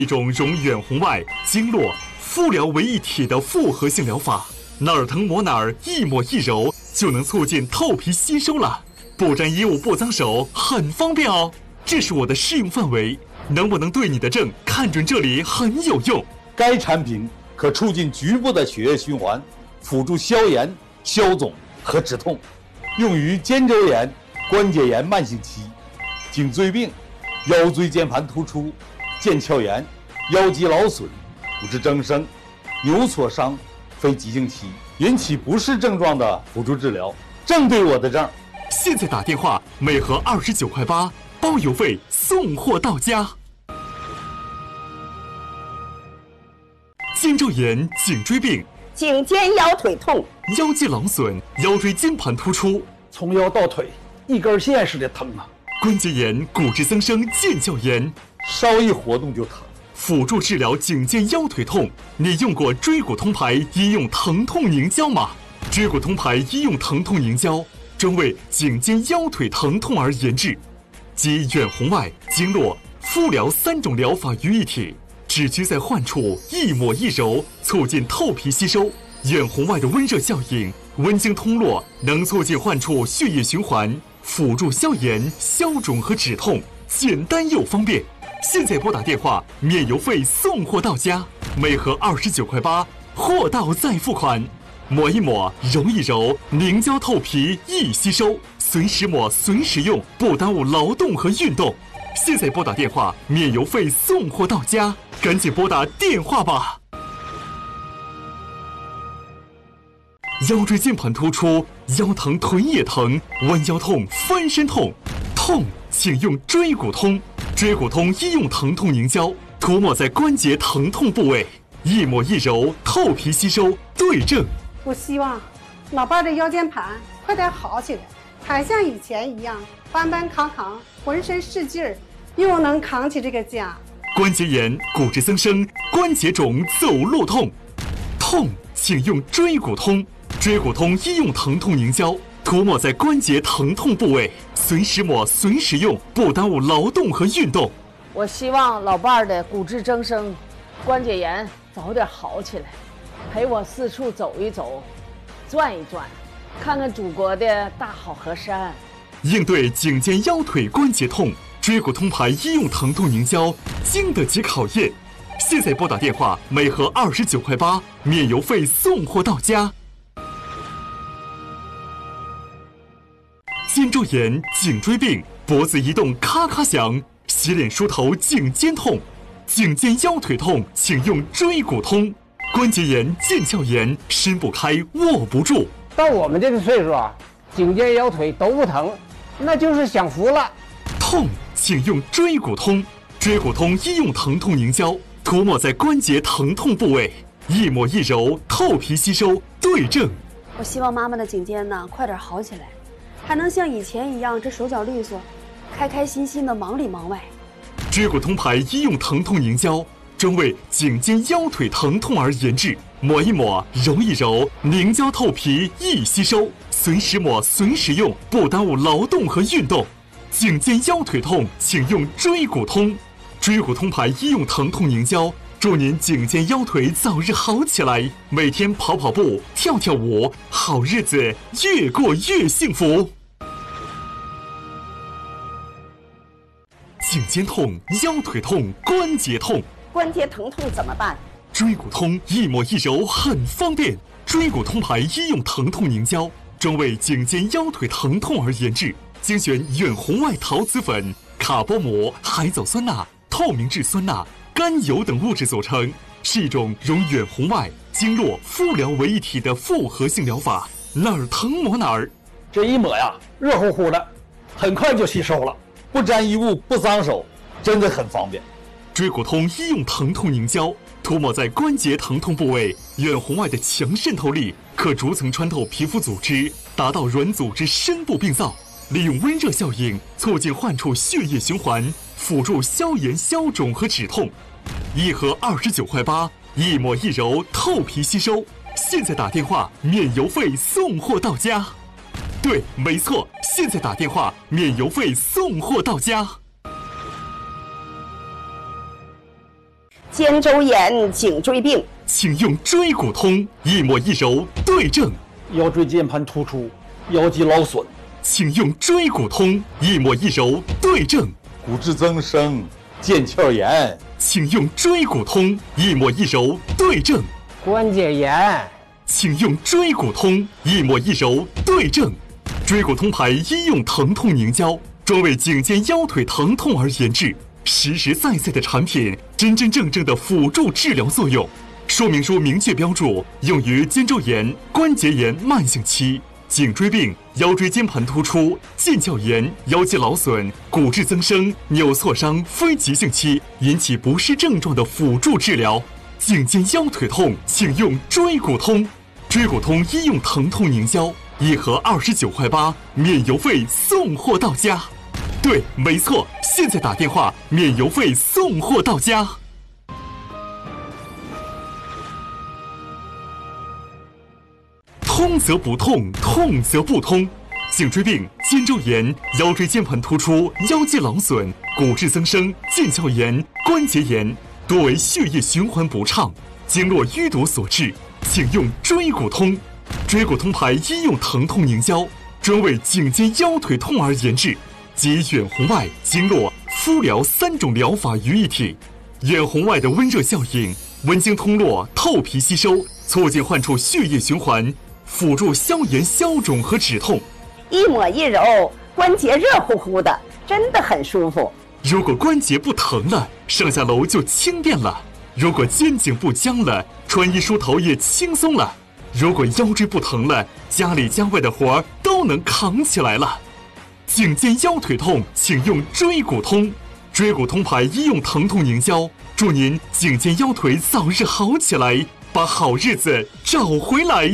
一种融远红外、经络、敷疗为一体的复合性疗法，哪儿疼抹哪儿，一抹一揉就能促进透皮吸收了，不沾衣物不脏手，很方便哦。这是我的适用范围，能不能对你的症看准这里很有用。 该产品可促进局部的血液循环，辅助消炎、消肿和止痛，用于肩周炎、关节炎慢性期、颈椎病、腰椎间盘突出、腱鞘炎、腰肌劳损、骨质增生、扭挫伤、非急性期引起不适症状的辅助治疗，正对我的症。 现在打电话，每盒29.8块，包邮费，送货到家。肩周炎、颈椎病、 颈肩腰腿痛、 腰肌劳损、腰椎间盘突出， 从腰到腿一根线似的疼啊！ 关节炎、骨质增生、腱鞘炎， 稍一活动就疼。 辅助治疗颈肩腰腿痛，你用过椎骨通牌医用疼痛凝胶吗？椎骨通牌医用疼痛凝胶专为颈肩腰腿疼痛而研制，集远红外、经络、敷疗3种疗法于一体，只需在患处一抹一揉，促进透皮吸收。远红外的温热效应，温经通络，能促进患处血液循环，辅助消炎、消肿和止痛，简单又方便。现在拨打电话，免邮费送货到家，每盒29.8块，货到再付款。抹一抹，揉一揉，凝胶透皮易吸收，随时抹随时用，不耽误劳动和运动。现在拨打电话，免邮费送货到家，赶紧拨打电话吧。腰椎间盘突出，腰疼腿也疼，弯腰痛、翻身痛，痛请用椎骨通。椎骨通医用疼痛凝胶，涂抹在关节疼痛部位，一抹一揉，透皮吸收，对症。 我希望老伴的腰间盘快点好起来，还像以前一样搬搬扛扛，浑身是劲儿，又能扛起这个家。 关节炎、骨质增生、关节肿、走路痛，痛请用椎骨通。椎骨通医用疼痛凝胶，涂抹在关节疼痛部位，随时抹随时用，不耽误劳动和运动。 我希望老伴儿的骨质增生、关节炎早点好起来，陪我四处走一走，转一转，看看祖国的大好河山。 应对颈肩腰腿关节痛，椎骨通牌医用疼痛凝胶经得起考验。现在拨打电话，每盒29.8块，免邮费送货到家。肩周炎、颈椎病、脖子移动咔咔响，洗脸梳头颈肩痛，颈肩腰腿痛请用椎骨通。关节炎、腱鞘炎，伸不开握不住。 到我们这个岁数啊，颈肩腰腿都不疼，那就是享福了。 痛请用椎骨通。椎骨通医用疼痛凝胶，涂抹在关节疼痛部位，一抹一揉，透皮吸收，对症。 我希望妈妈的颈肩呢快点好起来，还能像以前一样这手脚利索，开开心心的忙里忙外。 椎骨通牌医用疼痛凝胶，专为颈肩腰腿疼痛而研制，抹一抹，揉一揉，凝胶透皮易吸收，随时抹随时用，不耽误劳动和运动。颈肩腰腿痛请用椎骨通。椎骨通牌医用疼痛凝胶，祝您颈肩腰腿早日好起来，每天跑跑步、跳跳舞，好日子越过越幸福。颈肩痛、腰腿痛、关节痛， 关节疼痛怎么办？ 椎骨通一抹一揉很方便。椎骨通牌医用疼痛凝胶，专为颈肩腰腿疼痛而研制，精选远红外陶瓷粉、卡波膜、海藻酸钠、透明质酸钠、甘油等物质组成，是一种融远红外、经络、敷疗为一体的复合性疗法，哪儿疼抹哪儿。 这一抹呀，热乎乎的，很快就吸收了， 不沾衣物不脏手，真的很方便。 椎骨通医用疼痛凝胶，涂抹在关节疼痛部位，远红外的强渗透力可逐层穿透皮肤组织，达到软组织深部病灶，利用温热效应促进患处血液循环，辅助消炎消肿和止痛。一盒29.8块，一抹一揉，透皮吸收。现在打电话，免邮费送货到家。对，没错，现在打电话，免邮费送货到家。 肩周炎、颈椎病， 请用椎骨通，一抹一揉对症。 腰椎间盘突出、腰肌劳损， 请用椎骨通，一抹一揉对症。 骨质增生、腱鞘炎， 请用椎骨通，一抹一揉对症。 关节炎， 请用椎骨通，一抹一揉对症。椎骨通牌医用疼痛凝胶，专为颈肩腰腿疼痛而研制，实实在在的产品，真真正正的辅助治疗作用。说明书明确标注，用于肩周炎、关节炎慢性期、颈椎病、腰椎间盘突出、腱鞘炎、腰肌劳损、骨质增生、扭挫伤非急性期引起不适症状的辅助治疗。颈肩腰腿痛，请用椎骨通。椎骨通医用疼痛凝胶，一盒29.8块，免邮费送货到家。对，没错，现在打电话，免邮费送货到家。通则不痛，痛则不通。颈椎病、肩周炎、腰椎间盘突出、腰肌劳损、骨质增生、腱鞘炎、关节炎，多为血液循环不畅、经络淤堵所致，请用椎骨通。椎骨通牌医用疼痛凝胶，专为颈肩腰腿痛而研制，集远红外、经络、敷疗3种疗法于一体。远红外的温热效应，温经通络，透皮吸收，促进患处血液循环，辅助消炎消肿和止痛。 一抹一揉，关节热乎乎的，真的很舒服。 如果关节不疼了，上下楼就轻便了；如果肩颈不僵了，穿衣梳头也轻松了；如果腰椎不疼了，家里家外的活儿都能扛起来了。颈肩腰腿痛，请用椎骨通。椎骨通牌医用疼痛凝胶，祝您颈肩腰腿早日好起来，把好日子找回来。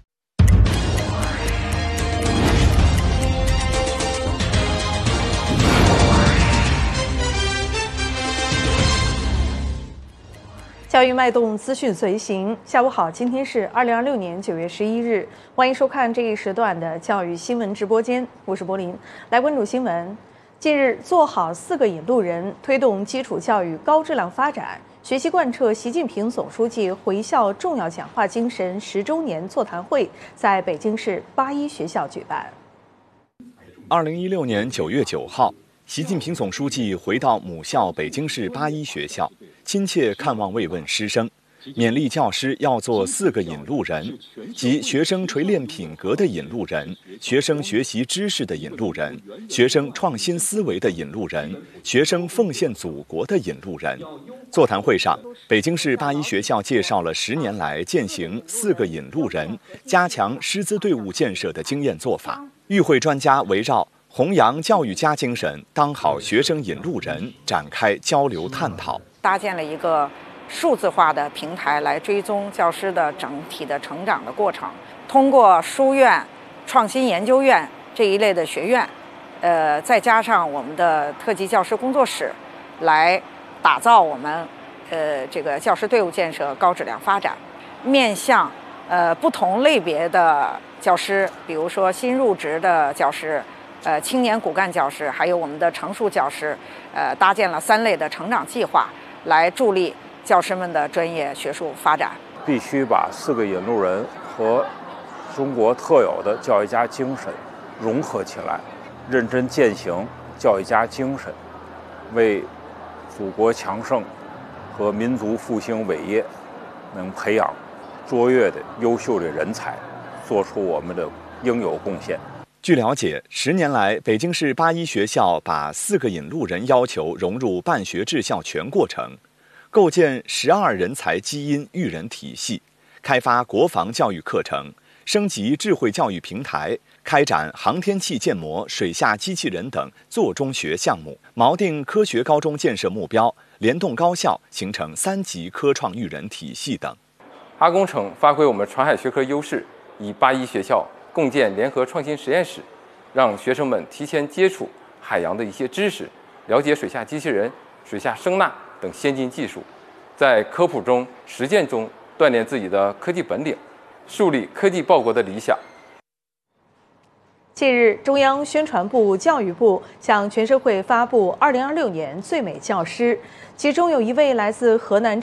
教育脉动，资讯随行。下午好，今天是2026年9月11日，欢迎收看这一时段的教育新闻直播间，我是柏林。来关注新闻。近日，做好4个引路人，推动基础教育高质量发展，学习贯彻习近平总书记回校重要讲话精神10周年座谈会在北京市81学校举办。 2016年9月9号，习近平总书记回到母校北京市81学校，亲切看望慰问师生，勉励教师要做4个引路人，即学生锤炼品格的引路人，学生学习知识的引路人，学生创新思维的引路人，学生奉献祖国的引路人。座谈会上，北京市81学校介绍了10年来践行4个引路人，加强师资队伍建设的经验做法。与会专家围绕弘扬教育家精神，当好学生引路人，展开交流探讨， 搭建了一个数字化的平台来追踪教师的整体的成长的过程。通过书院、创新研究院这一类的学院，再加上我们的特级教师工作室，来打造我们这个教师队伍建设高质量发展。面向不同类别的教师，比如说新入职的教师。青年骨干教师，还有我们的成熟教师，搭建了3类的成长计划，来助力教师们的专业学术发展。 必须把4个引路人和中国特有的教育家精神融合起来，认真践行教育家精神，为祖国强盛和民族复兴伟业能培养卓越的优秀的人才，做出我们的应有贡献。 据了解，10年来，北京市81学校把4个引路人要求融入办学治校全过程，构建12人才基因育人体系，开发国防教育课程，升级智慧教育平台，开展航天器建模、水下机器人等做中学项目，锚定科学高中建设目标，联动高校，形成3级科创育人体系等。 阿工程发挥我们船海学科优势，以81学校共建联合创新实验室，让学生们提前接触海洋的一些知识，了解水下机器人、水下声呐等先进技术，在科普中、实践中锻炼自己的科技本领，树立科技报国的理想。 近日，中央宣传部、教育部向全社会发布2026年最美教师，其中有一位来自河南